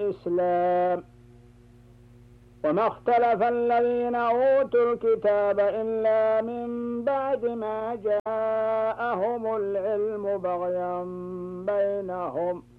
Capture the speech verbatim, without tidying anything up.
الإسلام. وما اختلف الذين أوتوا الكتاب إلا من بعد ما جاءهم العلم بغيا بينهم